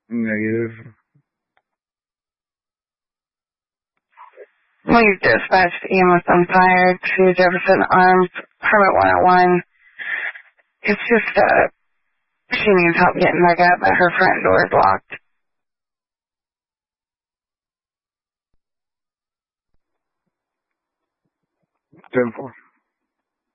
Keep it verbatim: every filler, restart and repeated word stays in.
Negative. We've dispatched E M S on fire to Jefferson Arms, Permit one oh one. It's just, uh, she needs help getting back up, but her front door is locked. ten four.